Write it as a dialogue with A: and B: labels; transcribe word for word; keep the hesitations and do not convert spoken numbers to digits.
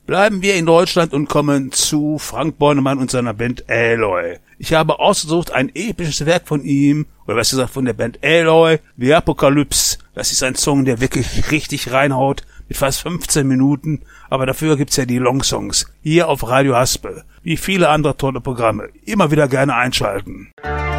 A: Bleiben wir in Deutschland und kommen zu Frank Bornemann und seiner Band Aloy. Ich habe ausgesucht ein episches Werk von ihm, oder was gesagt von der Band Aloy, The Apocalypse. Das ist ein Song, der wirklich richtig reinhaut, mit fast fünfzehn Minuten, aber dafür gibt's ja die Longsongs, hier auf Radio Haspel, wie viele andere tolle Programme. Immer wieder gerne einschalten.